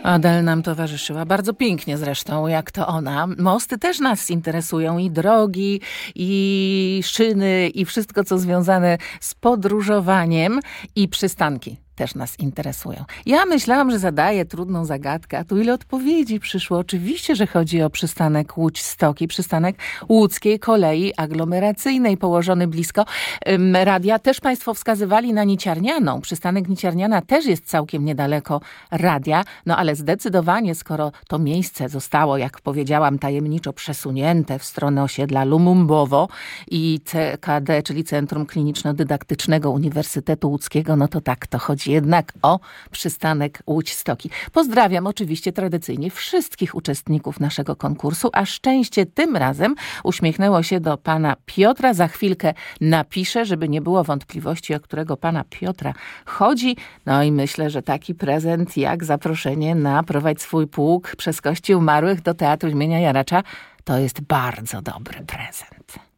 Adel nam towarzyszyła bardzo pięknie zresztą, jak to ona. Mosty też nas interesują i drogi, i szyny, i wszystko, co związane z podróżowaniem i przystanki. Też nas interesują. Ja myślałam, że zadaję trudną zagadkę, a tu ile odpowiedzi przyszło. Oczywiście, że chodzi o przystanek Łódź-Stoki, przystanek łódzkiej kolei aglomeracyjnej, położony blisko radia. Też państwo wskazywali na Niciarnianą. Przystanek Niciarniana też jest całkiem niedaleko radia, no ale zdecydowanie, skoro to miejsce zostało, jak powiedziałam, tajemniczo przesunięte w stronę osiedla Lumumbowo i CKD, czyli Centrum Kliniczno-Dydaktycznego Uniwersytetu Łódzkiego, no to tak to chodzi jednak o przystanek Łódź-Stoki. Pozdrawiam oczywiście tradycyjnie wszystkich uczestników naszego konkursu, a szczęście tym razem uśmiechnęło się do pana Piotra. Za chwilkę napiszę, żeby nie było wątpliwości, o którego pana Piotra chodzi. No i myślę, że taki prezent jak zaproszenie na Prowadź swój pług przez kości umarłych do Teatru imienia Jaracza to jest bardzo dobry prezent.